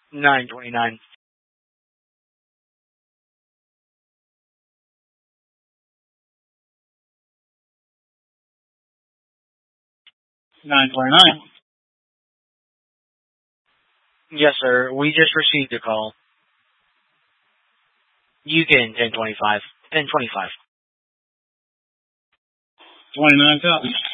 929. 929. Yes, sir. We just received a call. You can 1025. 1025. 29 copies.